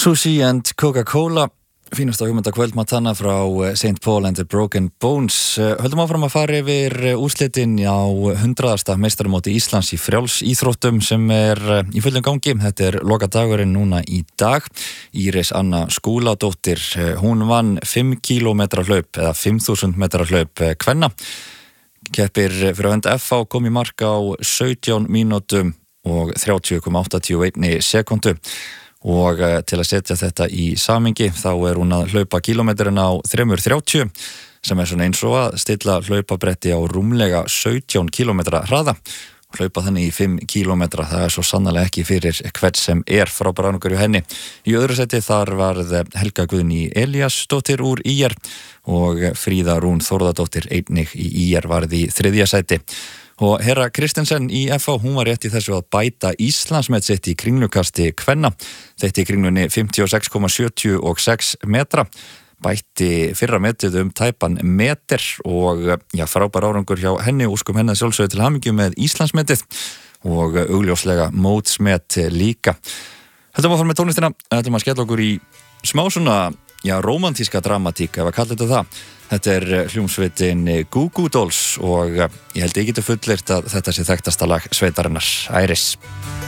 Sushi and Coca-Cola, fínasta hugmyndakvöld Matana frá St. Paul and the Broken Bones. Höldum áfram að fara yfir úrslitin á 100. meistaramóti Íslands í frjálsíþróttum sem í fullum gangi. Þetta lokadagurinn núna í dag. Íris Anna Skúladóttir, hún vann 5 kílómetra hlaup eða 5.000 metra hlaup kvenna. Keppir fyrir hönd FH kom í mark á 17 mínútum og 30,81 sekundu. Og til að setja þetta í samhengi þá hún að hlaupa kílómetrin á 3:30 sem svona eins og að stilla hlaupabretti á rúmlega 17 kílómetra hraða og hlaupa þannig í 5 kílómetra. Það svo sannarlega ekki fyrir hvern sem frábær árangur hjá henni. Í öðru seti þar varð Helga Guðný Elíasdóttir úr ÍR og Fríða Rún Þórðardóttir einnig í ÍR varð í 3. seti. Og Hera Kristensen í FH, hún var rétt í þessu að bæta Íslandsmet sitt í kringlukasti kvenna. Þetta í kringlunni 56,76 metra. Bætti fyrra metið tæpan meter og frábær árangur hjá henni. Óskum henni sjálfsögðu til hamingju með Íslandsmetið og augljóslega mótsmet líka. Höldum að fara með tónlistina. Höldum að skella okkur í smá svona rómantíska dramatík, ef að kalla þetta það. Þetta hljómsveitin Goo Goo Dolls og ég held ég geti fullyrt að þetta sé þekktasta lag sveitarinnar, Iris.